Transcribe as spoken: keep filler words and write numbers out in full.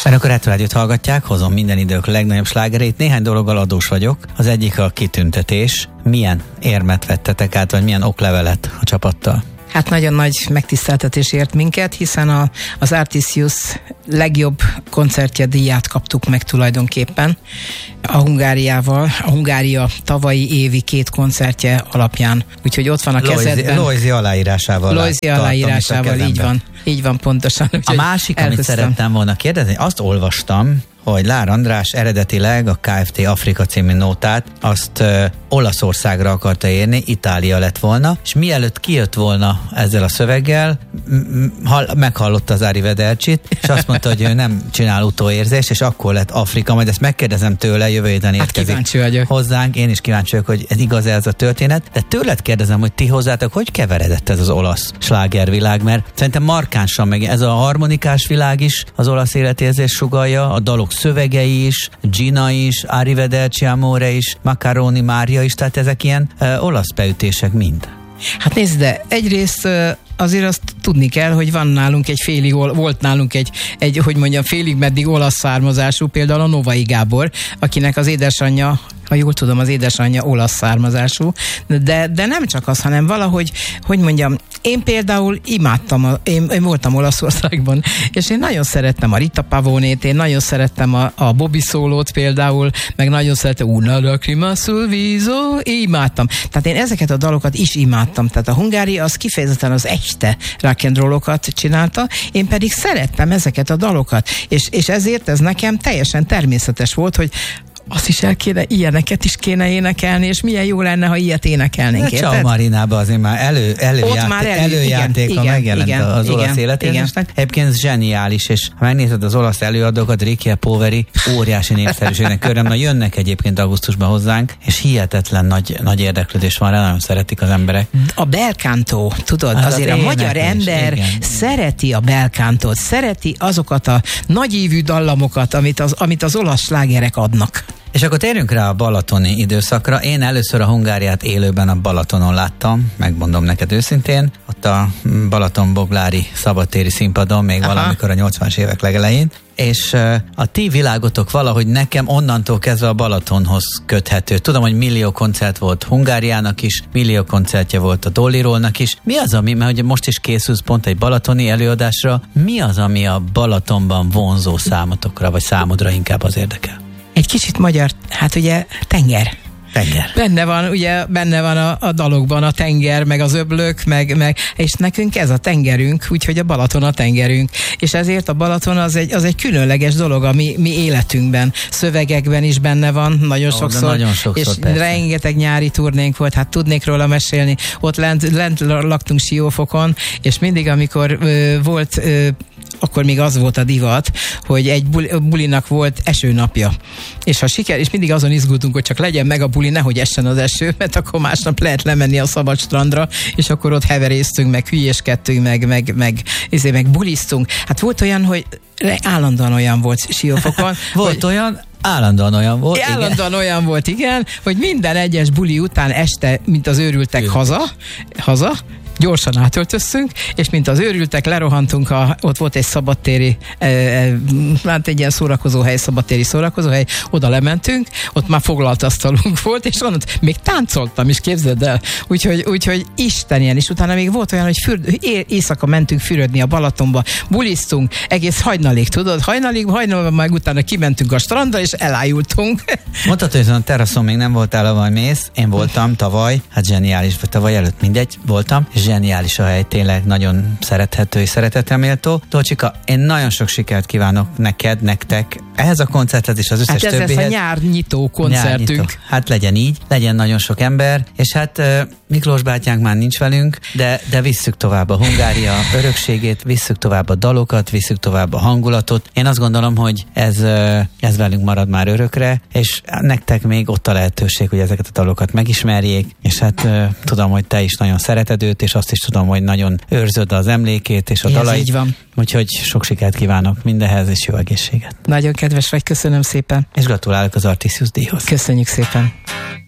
Önök a Retro Rádiót hallgatják, hozom minden idők legnagyobb slágerét. Néhány dologgal adós vagyok. Az egyik a kitüntetés. Milyen érmet vettetek át, vagy milyen oklevelet a csapattal? Hát nagyon nagy megtiszteltetés ért minket, hiszen a, az Artisius legjobb koncertje díját kaptuk meg tulajdonképpen a Hungáriával, a Hungária tavalyi évi két koncertje alapján. Úgyhogy ott van a Loisy, kezedben. Loisy aláírásával. Loisy aláírásával, így van. Így van pontosan. A másik, amit szerettem volna kérdezni, azt olvastam, hogy Lár András eredetileg a Kft. Afrika című nótát azt ö, Olaszországra akarta érni, Itália lett volna, és mielőtt kijött volna ezzel a szöveggel, m- hall, meghallotta az Arrivedercit, és azt mondta, hogy ő nem csinál utóérzést, és akkor lett Afrika, majd ezt megkérdezem tőle, jövő héten érkezik hát hozzánk, én is kíváncsi vagyok, hogy ez igaz-e ez a történet, de tőled kérdezem, hogy ti hozzátok, hogy keveredett ez az olasz slágervilág, mert szerintem markánsan meg ez a harmonikás világ is az olasz életérzés sugallja, a dalok szövegei is, Gina is, Arrivederci Amore is, Macaroni Mária is, tehát ezek ilyen uh, olasz beütések mind. Hát nézd, de egyrészt uh, azért azt tudni kell, hogy van nálunk egy félig, volt nálunk egy, egy hogy mondjam, félig meddig olasz származású, például a Novai Gábor, akinek az édesanyja, ha jól tudom, az édesanyja olasz származású, de, de nem csak az, hanem valahogy, hogy mondjam, én például imádtam, a, én, én voltam Olaszországban, és én nagyon szerettem a Rita Pavonét, én nagyon szerettem a, a Bobby Szólót például, meg nagyon szerettem Una lacrima sul viso, imádtam. Tehát én ezeket a dalokat is imádtam. Tehát a Hungária az kifejezetten az echte rock and rollokat csinálta, én pedig szerettem ezeket a dalokat, és, és ezért ez nekem teljesen természetes volt, hogy azt is el kéne, ilyeneket is kéne énekelni, és milyen jó lenne, ha ilyet énekelnénk, érted? Ciao Marinában azért már elő, előjáték, már elő, előjáték igen, a megjelent igen, az igen, olasz életérzésnek. Egyébként zseniális, és ha megnézed az olasz előadókat, Ricky Poveri óriási népszerűségnek körül, na jönnek egyébként augusztusban hozzánk, és hihetetlen nagy, nagy érdeklődés van rá, nagyon szeretik az emberek. A bel canto, tudod, az azért az a magyar ember igen, szereti a bel cantót, szereti azokat a nagyívű dallamokat, amit az, amit az olasz slágerek adnak. És akkor térjünk rá a balatoni időszakra. Én először a Hungáriát élőben a Balatonon láttam, megmondom neked őszintén, ott a Balatonboglári szabadtéri színpadon, még aha, valamikor a nyolcvanas évek legelején, és a ti világotok valahogy nekem onnantól kezdve a Balatonhoz köthető. Tudom, hogy millió koncert volt Hungáriának is, millió koncertje volt a Dolly Rollnak is. Mi az, ami, mert ugye most is készülsz pont egy balatoni előadásra, mi az, ami a Balatonban vonzó számotokra, vagy számodra inkább az érdekel? Egy kicsit magyar, hát ugye tenger. Tenger. Benne van, ugye, benne van a, a dalokban a tenger, meg az öblök, meg, meg, és nekünk ez a tengerünk, úgyhogy a Balaton a tengerünk. És ezért a Balaton az egy, az egy különleges dolog a mi, mi életünkben. Szövegekben is benne van, nagyon oh, sokszor. Nagyon sokszor, és persze. Rengeteg nyári turnénk volt, hát tudnék róla mesélni. Ott lent, lent laktunk Siófokon, és mindig, amikor ö, volt... Ö, akkor még az volt a divat, hogy egy bulinak volt esőnapja. És ha siker, és mindig azon izgultunk, hogy csak legyen meg a buli, nehogy essen az eső, mert akkor másnap lehet lemenni a szabad strandra, és akkor ott heveréztünk, meg hülyéskedtünk, meg, meg, meg, meg, meg buliztunk. Hát volt olyan, hogy állandóan olyan volt Siófokon. Volt hogy, olyan, állandóan olyan volt. Állandóan igen. olyan volt, igen, hogy minden egyes buli után este, mint az őrültek Ő. haza, haza, gyorsan átöltöztünk, és mint az őrültek, lerohantunk, a, ott volt egy szabadtéri, e, e, hát egy ilyen szórakozóhely, szabadtéri szórakozóhely, oda lementünk, ott már foglalt asztalunk volt, és onnan még táncoltam is, képzeld el. Úgyhogy, úgyhogy Isten ilyen, és utána még volt olyan, hogy fürd, éjszaka mentünk fürödni a Balatonba, bulisztunk, egész hajnalig, tudod, hajnalig, hajnalban meg utána kimentünk a strandra, és elájultunk. Mondtad, hogy a teraszon még nem voltál, ahol mész, én voltam tavaly, hát zseniális, vagy tavaly előtt mindegy, voltam, zseniális a hely, tényleg nagyon szerethető és szereteteméltó. Dolcsika, én nagyon sok sikert kívánok neked, nektek, ehhez a koncerthez és az összes hát ez többihez. Ez a nyárnyitó koncertünk. Nyárnyitó. Hát legyen így, legyen nagyon sok ember, és hát uh, Miklós bátyánk már nincs velünk, de, de visszük tovább a Hungária örökségét, visszük tovább a dalokat, visszük tovább a hangulatot. Én azt gondolom, hogy ez, uh, ez velünk marad már örökre, és nektek még ott a lehetőség, hogy ezeket a dalokat megismerjék, és hát uh, tudom, hogy te is nagyon szereted őt, és azt is tudom, hogy nagyon őrzöd az emlékét és a dalait. Így van. Úgyhogy sok sikert kívánok mindenhez, és jó egészséget. Nagyon kedves vagy, köszönöm szépen. És gratulálok az Artisius díjhoz. Köszönjük szépen.